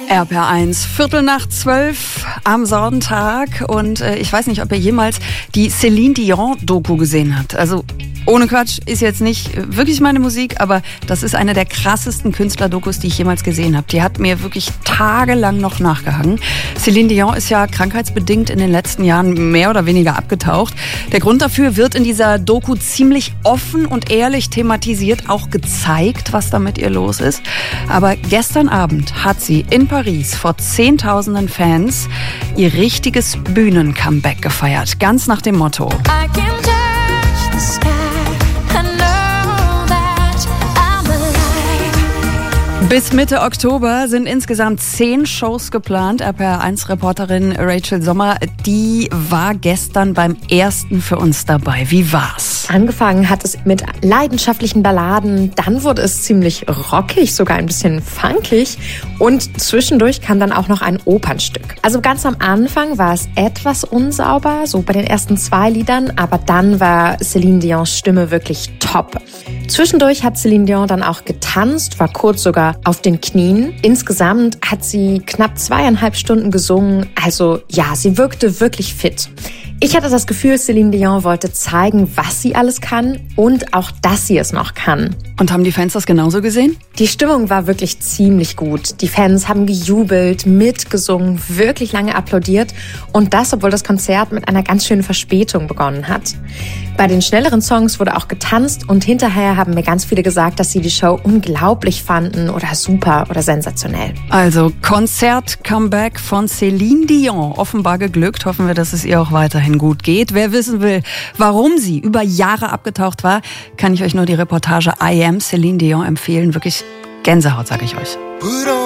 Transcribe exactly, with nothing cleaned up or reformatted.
R P R eins, Viertel nach zwölf am Sonntag. Und äh, ich weiß nicht, ob ihr jemals die Celine Dion-Doku gesehen habt. Also ohne Quatsch, ist jetzt nicht wirklich meine Musik, aber das ist eine der krassesten Künstlerdokus, die ich jemals gesehen habe. Die hat mir wirklich tagelang noch nachgehangen. Celine Dion ist ja krankheitsbedingt in den letzten Jahren mehr oder weniger abgetaucht. Der Grund dafür wird in dieser Doku ziemlich offen und ehrlich thematisiert, auch gezeigt, was da mit ihr los ist. Aber gestern Abend hat sie in Paris vor Zehntausenden Fans ihr richtiges Bühnen-Comeback gefeiert. Ganz nach dem Motto: I can touch the sky. Bis Mitte Oktober sind insgesamt zehn Shows geplant. R P R eins Reporterin Rachel Sommer, die war gestern beim ersten für uns dabei. Wie war's? Angefangen hat es mit leidenschaftlichen Balladen, dann wurde es ziemlich rockig, sogar ein bisschen funkig und zwischendurch kam dann auch noch ein Opernstück. Also ganz am Anfang war es etwas unsauber, so bei den ersten zwei Liedern, aber dann war Celine Dions Stimme wirklich top. Zwischendurch hat Celine Dion dann auch getanzt, war kurz sogar auf den Knien. Insgesamt hat sie knapp zweieinhalb Stunden gesungen. Also ja, sie wirkte wirklich fit. Ich hatte das Gefühl, Celine Dion wollte zeigen, was sie alles kann und auch, dass sie es noch kann. Und haben die Fans das genauso gesehen? Die Stimmung war wirklich ziemlich gut. Die Fans haben gejubelt, mitgesungen, wirklich lange applaudiert. Und das, obwohl das Konzert mit einer ganz schönen Verspätung begonnen hat. Bei den schnelleren Songs wurde auch getanzt und hinterher haben mir ganz viele gesagt, dass sie die Show unglaublich fanden oder super oder sensationell. Also Konzert-Comeback von Celine Dion. Offenbar geglückt. Hoffen wir, dass es ihr auch weiterhin gut geht. Wer wissen will, warum sie über Jahre abgetaucht war, kann ich euch nur die Reportage I Am Celine Dion empfehlen. Wirklich Gänsehaut, sage ich euch.